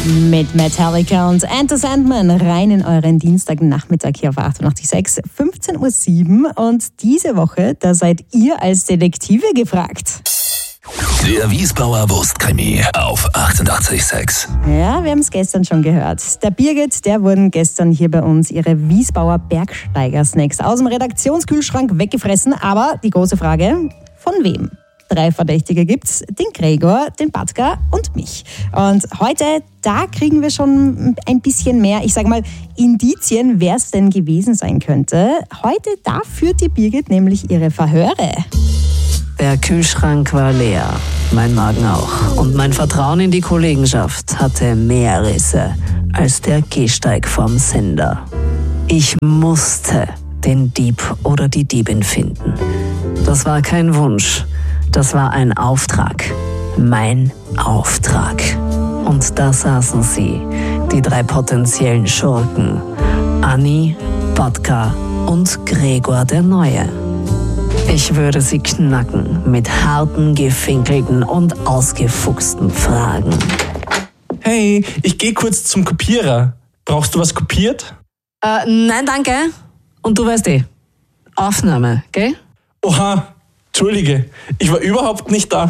mit Metallica und Enter Sandman rein in euren Dienstagnachmittag hier auf 88.6, 15.07 Uhr. Und diese Woche, da seid ihr als Detektive gefragt. Der Wiesbauer Wurstkrimi auf 88.6. Ja, wir haben es gestern schon gehört. Der Birgit, der wurden gestern hier bei uns ihre Wiesbauer Bergsteiger-Snacks aus dem Redaktionskühlschrank weggefressen. Aber die große Frage, von wem? 3 Verdächtige gibt's, den Gregor, den Batka und mich. Und heute, da kriegen wir schon ein bisschen mehr, ich sage mal, Indizien, wer es denn gewesen sein könnte. Heute, da führt die Birgit nämlich ihre Verhöre. Der Kühlschrank war leer, mein Magen auch. Und mein Vertrauen in die Kollegenschaft hatte mehr Risse als der Gehsteig vom Sender. Ich musste den Dieb oder die Diebin finden. Das war kein Wunsch. Das war ein Auftrag. Mein Auftrag. Und da saßen sie, die 3 potenziellen Schurken. Anni, Batka und Gregor der Neue. Ich würde sie knacken mit harten, gefinkelten und ausgefuchsten Fragen. Hey, ich gehe kurz zum Kopierer. Brauchst du was kopiert? Nein, danke. Und du weißt Aufnahme, gell? Oha, entschuldige, ich war überhaupt nicht da.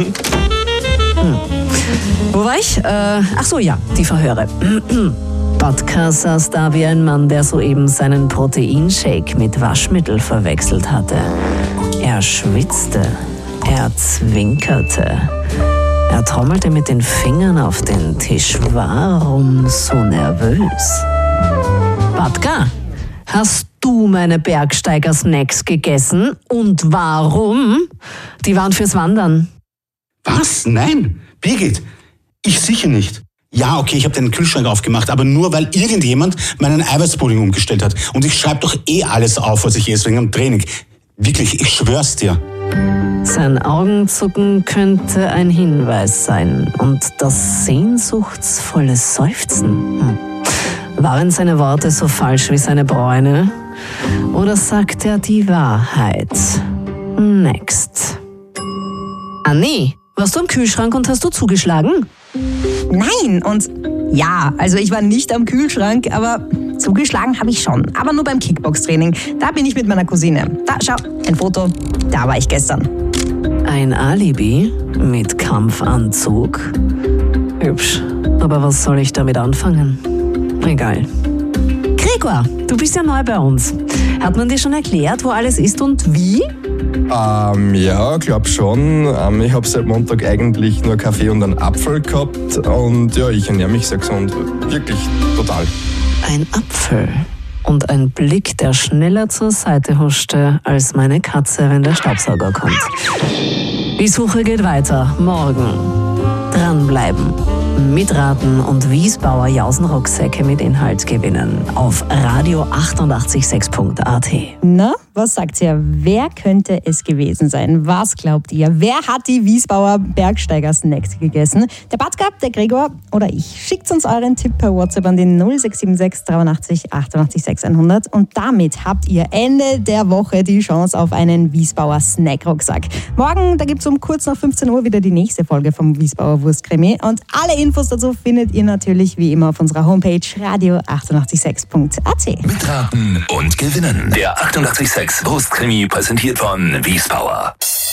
Wo war ich? Ach so, ja, die Verhöre. Batka saß da wie ein Mann, der soeben seinen Proteinshake mit Waschmittel verwechselt hatte. Er schwitzte, er zwinkerte, er trommelte mit den Fingern auf den Tisch. Warum so nervös? Batka, hast du meine Bergsteiger-Snacks gegessen? Und warum? Die waren fürs Wandern. Was? Nein, Birgit, ich sicher nicht. Ja, okay, ich habe den Kühlschrank aufgemacht, aber nur, weil irgendjemand meinen Eiweißpudding umgestellt hat. Und ich schreibe doch alles auf, was ich esse wegen dem Training. Wirklich, ich schwör's dir. Sein Augenzucken könnte ein Hinweis sein. Und das sehnsuchtsvolle Seufzen. Waren seine Worte so falsch wie seine Bräune? Oder sagt er die Wahrheit? Next. Anni, warst du im Kühlschrank und hast du zugeschlagen? Nein, und ja, also ich war nicht am Kühlschrank, aber zugeschlagen habe ich schon. Aber nur beim Kickbox-Training. Da bin ich mit meiner Cousine. Da, schau, ein Foto. Da war ich gestern. Ein Alibi mit Kampfanzug? Hübsch, aber was soll ich damit anfangen? Egal. Gregor, du bist ja neu bei uns. Hat man dir schon erklärt, wo alles ist und wie? Ja, glaub schon. Ich habe seit Montag eigentlich nur Kaffee und einen Apfel gehabt und ja, ich ernähre mich sehr gesund. Wirklich, total. Ein Apfel und ein Blick, der schneller zur Seite huschte als meine Katze, wenn der Staubsauger kommt. Die Suche geht weiter. Morgen. Dranbleiben. Mitraten und Wiesbauer Jausenrucksäcke mit Inhalt gewinnen auf radio886.at. Na, was sagt ihr? Wer könnte es gewesen sein? Was glaubt ihr? Wer hat die Wiesbauer Bergsteiger-Snacks gegessen? Der Batka, der Gregor oder ich? Schickt uns euren Tipp per WhatsApp an den 0676 83 88 600 und damit habt ihr Ende der Woche die Chance auf einen Wiesbauer Snackrucksack. Morgen, da gibt es um kurz nach 15 Uhr wieder die nächste Folge vom Wiesbauer Wurstkrimi und alle Infos dazu findet ihr natürlich wie immer auf unserer Homepage radio886.at. Mitraten und gewinnen. Der 88.6 Wurstkrimi präsentiert von Wiesbauer.